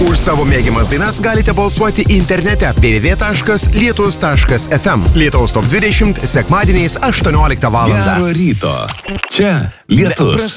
Už savo mėgiamas dainas galite balsuoti internete www.lietus.fm. Lietuvos Top 20 sekmadieniais 18 val. Gero ryto. Čia Lietus.